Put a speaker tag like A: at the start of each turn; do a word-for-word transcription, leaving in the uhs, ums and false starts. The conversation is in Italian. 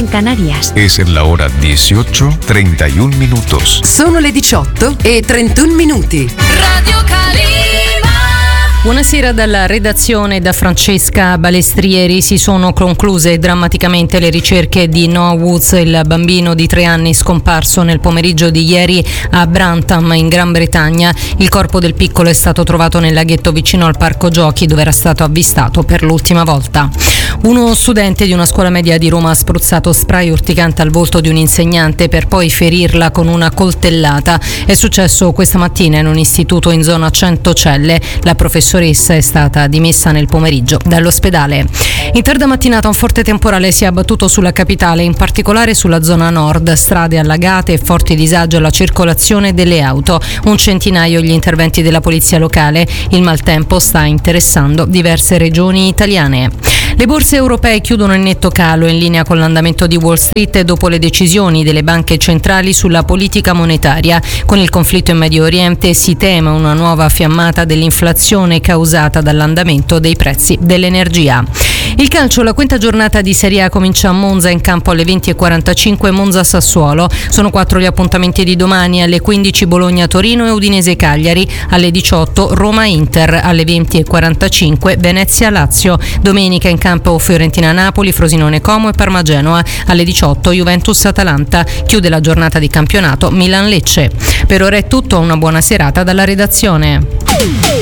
A: en Canarias.
B: Es la hora dieciocho treinta y un minutos.
C: Sono le diciotto e trentuno minuti.
D: Radio Calima.
E: Buonasera dalla redazione, da Francesca Balestrieri. Si sono concluse drammaticamente le ricerche di Noah Woods, il bambino di tre anni scomparso nel pomeriggio di ieri a Brantham in Gran Bretagna. Il corpo del piccolo è stato trovato nel laghetto vicino al parco giochi, dove era stato avvistato per l'ultima volta. Uno studente di una scuola media di Roma ha spruzzato spray urticante al volto di un insegnante per poi ferirla con una coltellata. È successo questa mattina in un istituto in zona Centocelle. La professoressa è stata dimessa nel pomeriggio dall'ospedale. In tarda mattinata un forte temporale si è abbattuto sulla capitale, in particolare sulla zona nord. Strade allagate e forti disagi alla circolazione delle auto. Un centinaio gli interventi della polizia locale. Il maltempo sta interessando diverse regioni italiane. Le borse europee chiudono in netto calo, in linea con l'andamento di Wall Street dopo le decisioni delle banche centrali sulla politica monetaria. Con il conflitto in Medio Oriente si teme una nuova fiammata dell'inflazione causata dall'andamento dei prezzi dell'energia. Il calcio, la quinta giornata di Serie A comincia a Monza, in campo alle venti e quarantacinque Monza-Sassuolo. Sono quattro gli appuntamenti di domani: alle quindici Bologna-Torino e Udinese-Cagliari, alle diciotto Roma-Inter, alle venti e quarantacinque Venezia-Lazio. Domenica in campo Fiorentina-Napoli, Frosinone-Como e Parma-Genoa, alle diciotto Juventus-Atalanta. Chiude la giornata di campionato Milan-Lecce. Per ora è tutto, una buona serata dalla redazione.